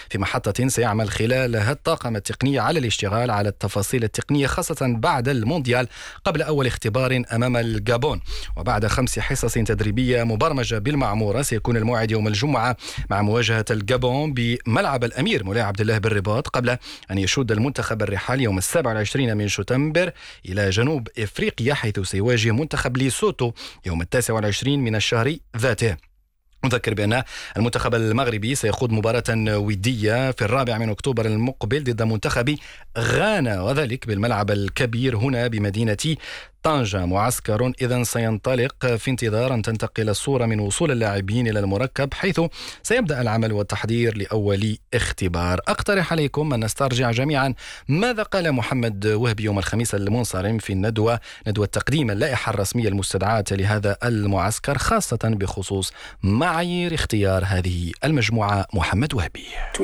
في محطة سيعمل خلالها الطاقم التقني على الاشتغال على التفاصيل التقنية، خاصة بعد المونديال قبل أول اختبار أمام الجابون. وبعد 5 حصص تدريبية مبرمجة بالمعمورة سيكون الموعد يوم الجمعة مع مواجهة الجابون بملعب الأمير مولاي عبد الله بالرباط، قبل أن يشود المنتخب الرحال يوم 27 من شتنبر إلى جنوب إفريقيا، حيث سيواجه منتخب ليسوتو يوم 29 من الشهر ذاته. نذكر بأن المنتخب المغربي سيخوض مباراة ودية في 4 من أكتوبر المقبل ضد منتخب غانا، وذلك بالملعب الكبير هنا بمدينة طنجة. معسكر إذن سينطلق في انتظار أن تنتقل الصورة من وصول اللاعبين إلى المركب، حيث سيبدأ العمل والتحضير لأول اختبار. أقترح عليكم أن نسترجع جميعا ماذا قال محمد وهبي يوم الخميس المنصرم في ندوة تقديم اللائحة الرسمية المستدعاة لهذا المعسكر، خاصة بخصوص معايير اختيار هذه المجموعة. محمد وهبي: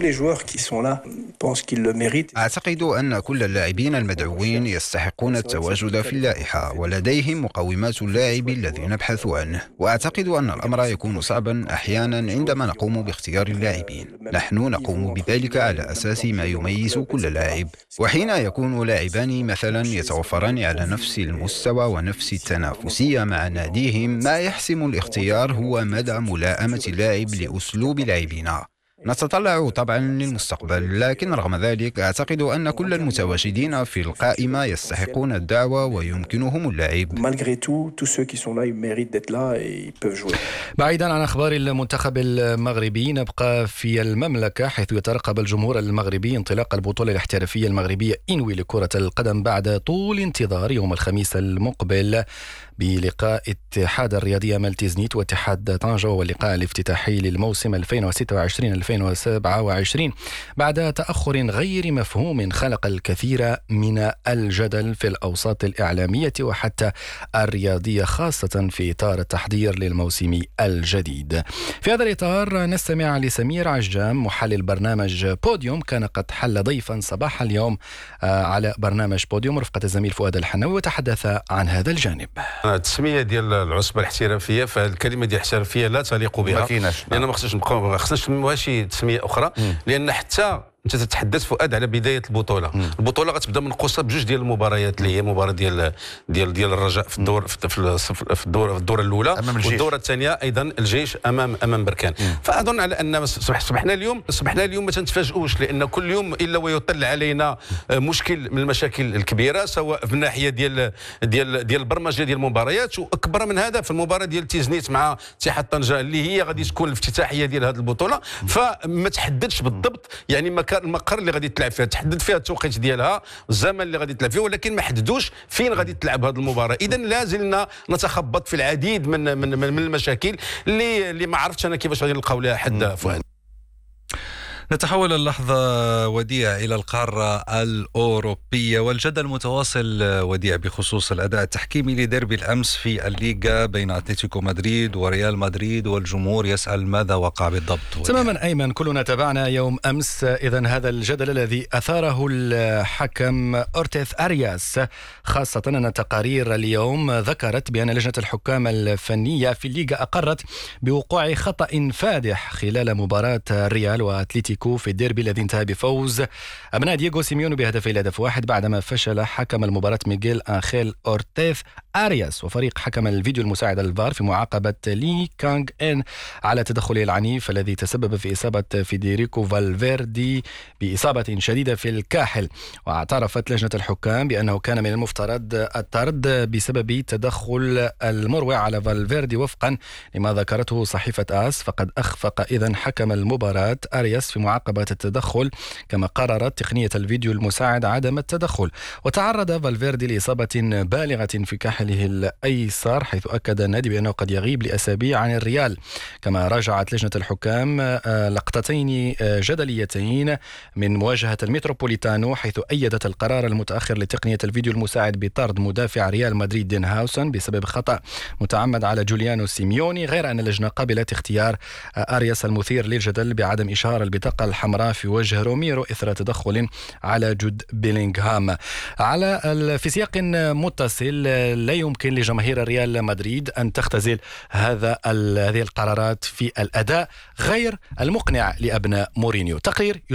أعتقد أن كل اللاعبين المدعوين يستحقون التواجد في اللائحة، ولديهم مقومات اللاعب الذي نبحث عنه. وأعتقد أن الأمر يكون صعبا أحيانا عندما نقوم باختيار اللاعبين. نحن نقوم بذلك على أساس ما يميز كل لاعب، وحين يكون لاعبان مثلا يتوفران على نفس المستوى ونفس التنافسية مع ناديهم، ما يحسم الاختيار هو مدى ملائمة اللاعب لأسلوب لاعبنا. نتطلع طبعا للمستقبل، لكن رغم ذلك أعتقد أن كل المتواجدين في القائمة يستحقون الدعوة ويمكنهم اللعب. بعيدا عن أخبار المنتخب المغربي، نبقى في المملكة، حيث يترقب الجمهور المغربي انطلاق البطولة الاحترافية المغربية إنوي لكرة القدم بعد طول انتظار يوم الخميس المقبل بلقاء اتحاد الرياضية مالتيزنيت واتحاد طنجة، واللقاء الافتتاحي للموسم 2026-2027 بعد تأخر غير مفهوم خلق الكثير من الجدل في الأوساط الإعلامية وحتى الرياضية، خاصة في إطار التحضير للموسم الجديد. في هذا الإطار نستمع لسمير عجام محلل برنامج بوديوم، كان قد حل ضيفا صباح اليوم على برنامج بوديوم رفقة الزميل فؤاد الحناوي، وتحدث عن هذا الجانب. التسميه ديال العصبه الاحترافيه، فالكلمه ديال الاحترافيه لا تليق بها، لان ما خصناش نسموها شي تسميه اخرى، لان حتى انت تتحدث فؤاد على بدايه البطوله. البطوله غتبدا منقوصه بجوج ديال المباريات، اللي هي مباراه ديال الرجاء في الدور الاولى، والدوره الثانيه ايضا الجيش امام بركان. فاظن على ان صبحنا اليوم ما تنتفاجئوش، لان كل يوم الا ويطل علينا مشكل من المشاكل الكبيره، سواء في الناحيه ديال البرمجه ديال المباريات، واكبر من هذا في المباراه ديال تيزنيت مع اتحاد طنجه اللي هي غادي تكون الافتتاحيه ديال هذه البطوله. فما تحددش بالضبط يعني المقر اللي غادي تلعب فيها، تحدد فيها التوقيت ديالها، الزمن اللي غادي تلعب فيه، ولكن ما حددوش فين غادي تلعب هذه المباراه. اذا لازلنا نتخبط في العديد من المشاكل اللي ما عرفتش انا كيفاش غادي نلقاو لها حد. فؤاد، نتحول اللحظة وديع إلى القارة الأوروبية، والجدل متواصل وديع بخصوص الأداء التحكيمي لديربي الأمس في الليغا بين أتلتيكو مدريد وريال مدريد، والجمهور يسأل ماذا وقع بالضبط. تماما أيمن، كلنا تابعنا يوم أمس إذن هذا الجدل الذي أثاره الحكم أورتيث أرياس، خاصة أن تقارير اليوم ذكرت بأن لجنة الحكام الفنية في الليغا أقرت بوقوع خطأ فادح خلال مباراة الريال وأتلتيكو في الديربي الذي انتهى بفوز أبناء دييغو سيميوني ب2-1 بعدما فشل حكم المباراة ميغيل أنخيل أورتيث أرياس وفريق حكم الفيديو المساعد الفار في معاقبة لي كانغ إن على تدخله العنيف الذي تسبب في إصابة فيديريكو فالفيردي بإصابة شديدة في الكاحل. واعترفت لجنة الحكام بأنه كان من المفترض الطرد بسبب تدخل المروع على فالفيردي وفقا لما ذكرته صحيفة آس، فقد أخفق إذن حكم المباراة أرياس في معاقبة التدخل، كما قررت تقنية الفيديو المساعد عدم التدخل. وتعرض فالفيردي لإصابة بالغة في كاحله الأيسر، حيث أكد النادي بأنه قد يغيب لأسابيع عن الريال. كما راجعت لجنة الحكام لقطتين جدليتين من مواجهة المتروبوليتانو، حيث أيدت القرار المتأخر لتقنية الفيديو المساعد بطرد مدافع ريال مدريد دين هاوسن بسبب خطأ متعمد على جوليانو سيميوني، غير أن اللجنة قبلت اختيار أرياس المثير للجدل بعدم إشهار البطاقة الحمراء في وجه روميرو إثر تدخل على جود بيلينغهام. في سياق متصل، لا يمكن لجماهير ريال مدريد أن تختزل هذه القرارات في الأداء غير المقنع لأبناء مورينيو. تقرير